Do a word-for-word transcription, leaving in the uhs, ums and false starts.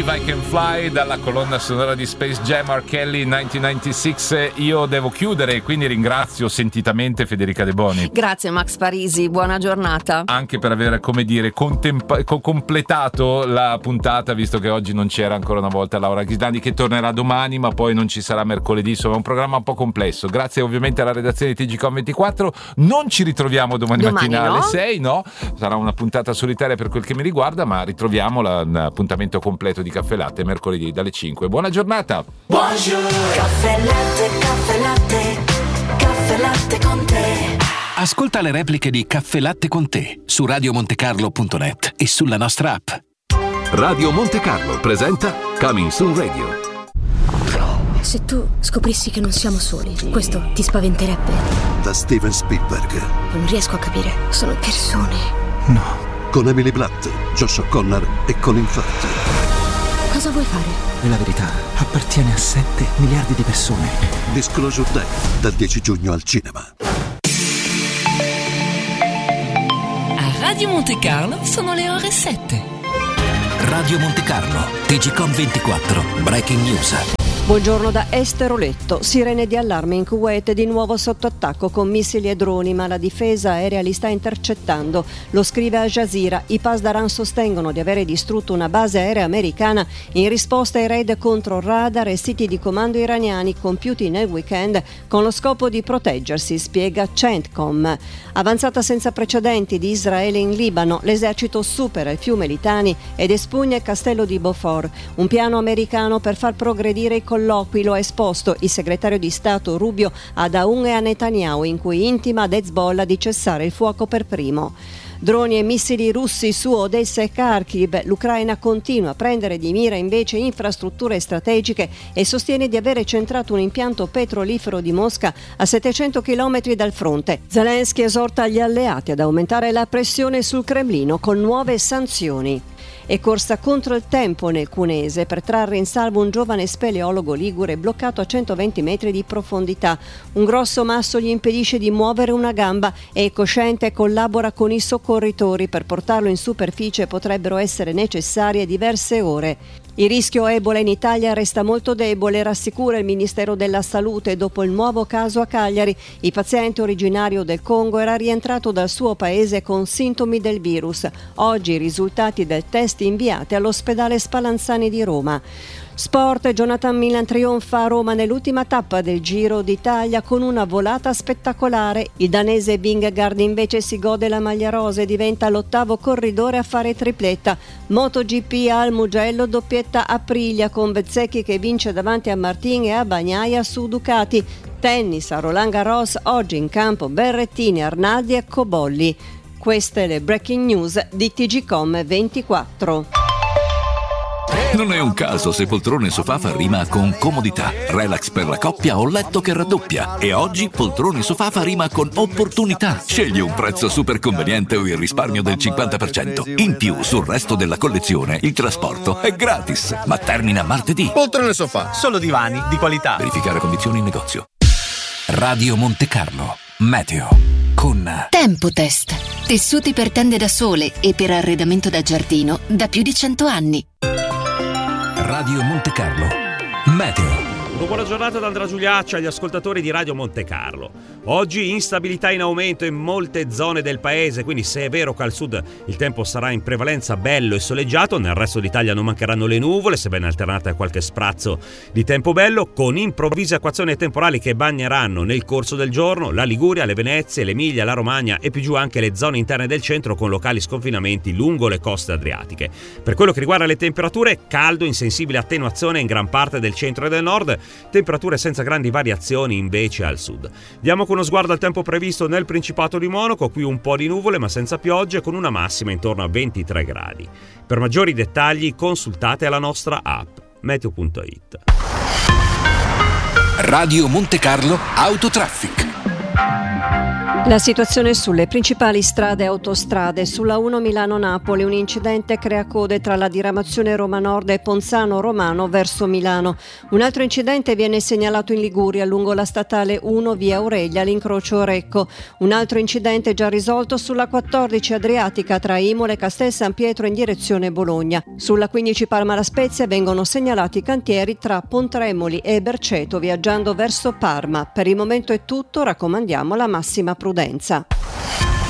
Believe I Can Fly dalla colonna sonora di Space Jam, R. Kelly millenovecentonovantasei. Io devo chiudere, quindi ringrazio sentitamente Federica De Boni. Grazie Max Parisi, buona giornata. Anche per aver, come dire, contempa- co- completato la puntata, visto che oggi non c'era ancora una volta Laura Ghisdani, che tornerà domani, ma poi non ci sarà mercoledì. Insomma, è un programma un po' complesso. Grazie ovviamente alla redazione di T G Com ventiquattro. Non ci ritroviamo domani, domani mattina no? alle sei, no? Sarà una puntata solitaria per quel che mi riguarda, ma ritroviamo la, l'appuntamento completo di Caffè Latte mercoledì dalle cinque. Buona giornata. Buongiorno. Caffè Latte, Caffè Latte, Caffè Latte con te. Ascolta le repliche di Caffè Latte con te su radio monte carlo punto net e sulla nostra app. Radio Monte Carlo presenta Coming Soon Radio. Se tu scoprissi che non siamo soli, questo ti spaventerebbe? Da Steven Spielberg. Non riesco a capire, sono persone. No. Con Emily Blunt, Josh O'Connor e Colin Firth. Cosa vuoi fare? E la verità appartiene a sette miliardi di persone. Disclosure Day, dal dieci giugno al cinema. A Radio Monte Carlo sono le ore sette. Radio Monte Carlo, T G Com ventiquattro, Breaking News. Buongiorno da Esteroletto. Sirene di allarme in Kuwait, di nuovo sotto attacco con missili e droni, ma la difesa aerea li sta intercettando. Lo scrive Al Jazeera. I Pasdaran sostengono di avere distrutto una base aerea americana in risposta ai raid contro radar e siti di comando iraniani compiuti nel weekend con lo scopo di proteggersi, spiega Centcom. Avanzata senza precedenti di Israele in Libano, l'esercito supera il fiume Litani ed espugna il castello di Beaufort. Un piano americano per far progredire i colloqui lo ha esposto il segretario di Stato Rubio ad Aoun e a Netanyahu, in cui intima ad Hezbollah di cessare il fuoco per primo. Droni e missili russi su Odessa e Kharkiv. L'Ucraina continua a prendere di mira invece infrastrutture strategiche e sostiene di avere centrato un impianto petrolifero di Mosca a settecento chilometri dal fronte. Zelensky esorta gli alleati ad aumentare la pressione sul Cremlino con nuove sanzioni. E corsa contro il tempo nel Cunese per trarre in salvo un giovane speleologo ligure bloccato a centoventi metri di profondità. Un grosso masso gli impedisce di muovere una gamba, è cosciente e collabora con i soccorritori. Per portarlo in superficie potrebbero essere necessarie diverse ore. Il rischio Ebola in Italia resta molto debole, rassicura il Ministero della Salute. Dopo il nuovo caso a Cagliari, il paziente originario del Congo era rientrato dal suo paese con sintomi del virus. Oggi i risultati del test inviati all'ospedale Spallanzani di Roma. Sport, Jonathan Milan trionfa a Roma nell'ultima tappa del Giro d'Italia con una volata spettacolare. Il danese Vingegaard invece si gode la maglia rosa e diventa l'ottavo corridore a fare tripletta. MotoGP al Mugello, doppietta Aprilia con Bezzecchi che vince davanti a Martin e a Bagnaia su Ducati. Tennis a Roland Garros, oggi in campo Berrettini, Arnaldi e Cobolli. Queste le breaking news di T G Com ventiquattro. Non è un caso se poltrone sofà fa rima con comodità, relax per la coppia o letto che raddoppia. E oggi poltrone sofà fa rima con opportunità. Scegli un prezzo super conveniente o il risparmio del cinquanta per cento. In più, sul resto della collezione, il trasporto è gratis. Ma termina martedì. Poltrone sofà, solo divani di qualità. Verificare condizioni in negozio. Radio Monte Carlo, meteo con Tempotest. Tessuti per tende da sole e per arredamento da giardino da più di cento anni. Radio Monte Carlo, meteo. Buona giornata da Andrea Giuliaccia agli ascoltatori di Radio Monte Carlo. Oggi instabilità in aumento in molte zone del paese, quindi se è vero che al sud il tempo sarà in prevalenza bello e soleggiato, nel resto d'Italia non mancheranno le nuvole, sebbene alternate a qualche sprazzo di tempo bello, con improvvise acquazzoni temporali che bagneranno nel corso del giorno la Liguria, le Venezie, l'Emilia, la Romagna e più giù anche le zone interne del centro con locali sconfinamenti lungo le coste adriatiche. Per quello che riguarda le temperature, caldo in sensibile attenuazione in gran parte del centro e del nord, temperature senza grandi variazioni invece al sud. Diamo con uno sguardo al tempo previsto nel Principato di Monaco, qui un po' di nuvole ma senza piogge con una massima intorno a ventitré gradi. Per maggiori dettagli consultate la nostra app meteo punto it. Radio Monte Carlo Autotraffic. La situazione sulle principali strade e autostrade. Sulla uno Milano-Napoli un incidente crea code tra la diramazione Roma Nord e Ponzano Romano verso Milano. Un altro incidente viene segnalato in Liguria lungo la statale uno via Aurelia all'incrocio Orecco. Un altro incidente già risolto sulla quattordici Adriatica tra Imola e Castel San Pietro in direzione Bologna. Sulla quindici Parma La Spezia vengono segnalati cantieri tra Pontremoli e Berceto viaggiando verso Parma. Per il momento è tutto, raccomandiamo la massima prudenza.